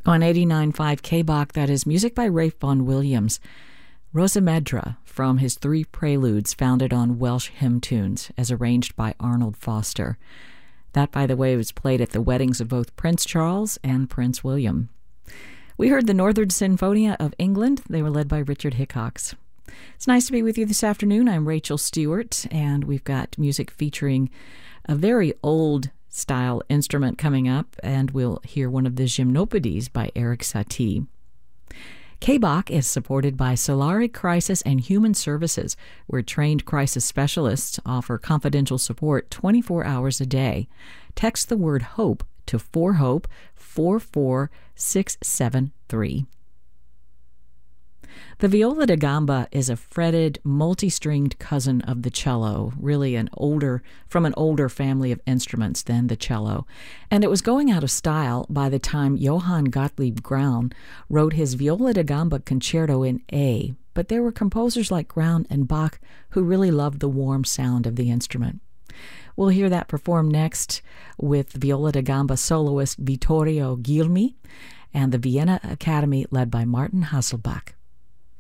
On 89.5 KBach, that is music by Ralph Vaughan Williams. Rosa Medra from his 3 preludes founded on Welsh hymn tunes as arranged by Arnold Foster. That, by the way, was played at the weddings of both Prince Charles and Prince William. We heard the Northern Sinfonia of England. They were led by Richard Hickox. It's nice to be with you this afternoon. I'm Rachel Stewart, and we've got music featuring a very old style instrument coming up, and we'll hear one of the Gymnopédies by Erik Satie. KBach is supported by Solari Crisis and Human Services, where trained crisis specialists offer confidential support 24 hours a day. Text the word HOPE to 4HOPE 44673. The viola da gamba is a fretted, multi-stringed cousin of the cello, really from an older family of instruments than the cello. And it was going out of style by the time Johann Gottlieb Graun wrote his viola da gamba concerto in A, but there were composers like Graun and Bach who really loved the warm sound of the instrument. We'll hear that performed next with viola da gamba soloist Vittorio Gilmi and the Vienna Academy led by Martin Hasselbach.